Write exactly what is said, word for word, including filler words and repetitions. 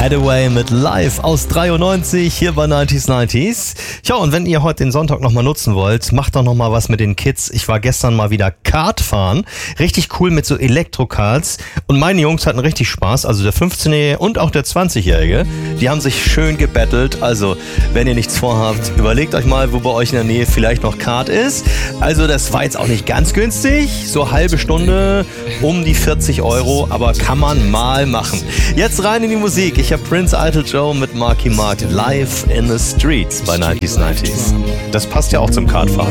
Hathaway mit Live aus dreiundneunzig hier bei neunzig neunzig. Tja, und wenn ihr heute den Sonntag nochmal nutzen wollt, macht doch nochmal was mit den Kids. Ich war gestern mal wieder Kart fahren. Richtig cool mit so Elektrokarts. Und meine Jungs hatten richtig Spaß. Also der fünfzehnjährige und auch der zwanzigjährige. Die haben sich schön gebettelt. Also, wenn ihr nichts vorhabt, überlegt euch mal, wo bei euch in der Nähe vielleicht noch Kart ist. Also, das war jetzt auch nicht ganz günstig. So halbe Stunde um die vierzig Euro. Aber kann man mal machen. Jetzt rein in die Musik. Ich habe Prince Idol Joe mit Marky Mark live in the streets bei neunzig neunzig. Das passt ja auch zum Kartfahren.